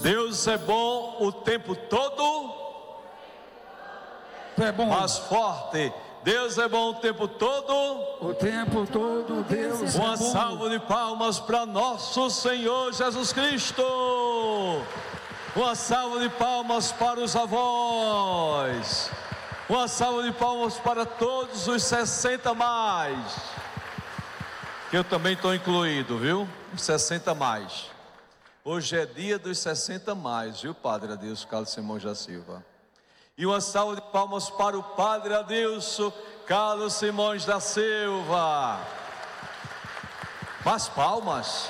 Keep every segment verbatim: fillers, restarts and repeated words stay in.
Deus é bom o tempo todo. É bom. Mais forte. Deus é bom o tempo todo. O tempo todo Deus é bom. Uma salva de palmas para nosso Senhor Jesus Cristo. Uma salva de palmas para os avós. Uma salva de palmas para todos os sessenta mais. Que eu também estou incluído, viu? Os sessenta mais. Hoje é dia dos sessenta mais, viu, Padre Adilson Carlos Simões da Silva. E uma salva de palmas para o Padre Adilson Carlos Simões da Silva. Mais palmas.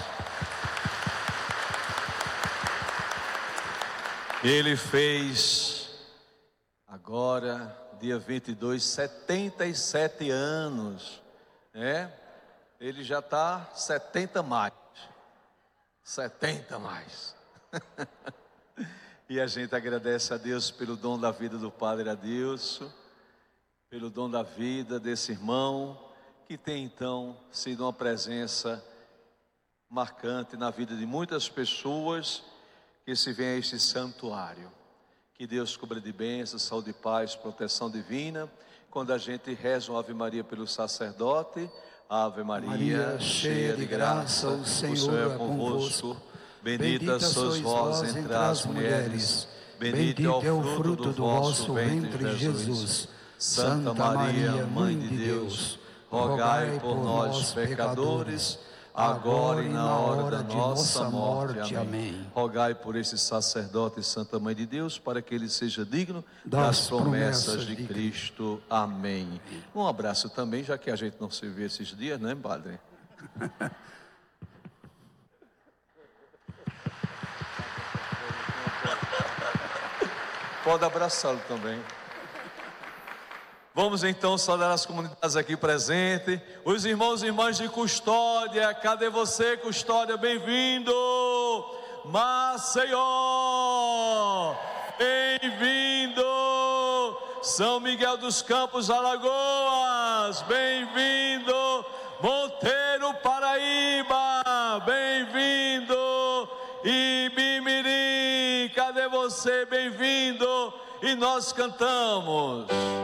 Ele fez agora, dia vinte e dois, setenta e sete anos, né? Ele já está setenta mais. setenta mais. E a gente agradece a Deus pelo dom da vida do Padre Adilson, pelo dom da vida desse irmão, que tem então sido uma presença marcante na vida de muitas pessoas que se vêm a este santuário. Que Deus cubra de bênçãos, saúde e paz, proteção divina. Quando a gente reza uma Ave Maria pelo sacerdote, Ave Maria, Maria cheia de graça, o Senhor é convosco. Bendita sois vós entre as mulheres, bendito é o fruto do vosso ventre, Jesus. Santa Maria, Mãe de Deus, rogai por nós, pecadores, agora e na hora da nossa morte. Amém. Rogai por esse sacerdote, Santa Mãe de Deus, para que ele seja digno das promessas de Cristo. Amém. Um abraço também, já que a gente não se vê esses dias, né, Padre? Pode abraçá-lo também. Vamos então saudar as comunidades aqui presentes. Os irmãos e irmãs de Custódia. Cadê você, Custódia? Bem-vindo. Maceió. Bem-vindo. São Miguel dos Campos, Alagoas. Bem-vindo. Monteiro, Paraíba. Bem-vindo. Ibimirim. Cadê você? Bem-vindo. E nós cantamos.